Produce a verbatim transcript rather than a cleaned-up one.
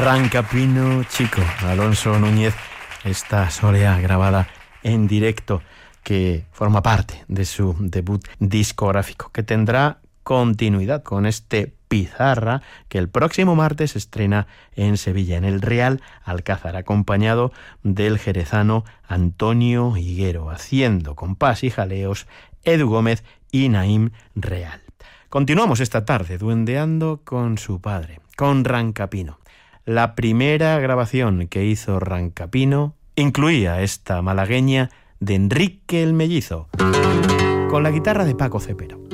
Rancapino Chico, Alonso Núñez, esta soleá grabada en directo que forma parte de su debut discográfico, que tendrá continuidad con este Pizarra, que el próximo martes estrena en Sevilla, en el Real Alcázar, acompañado del jerezano Antonio Higuero, haciendo compás y jaleos Edu Gómez y Naim Real. Continuamos esta tarde duendeando con su padre, con Rancapino. La primera grabación que hizo Rancapino incluía esta malagueña de Enrique el Mellizo, con la guitarra de Paco Cepero.